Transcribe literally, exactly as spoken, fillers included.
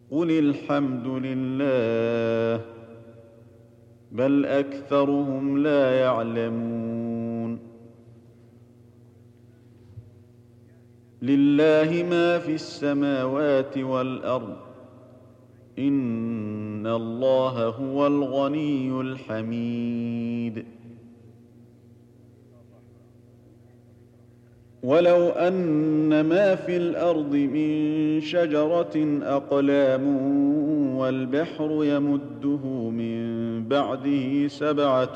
قل الحمد لله بل أكثرهم لا يعلمون. لله ما في السماوات والأرض إن الله هو الغني الحميد. ولو أن ما في الأرض من شجرة أقلام والبحر يمده من بعده سبعة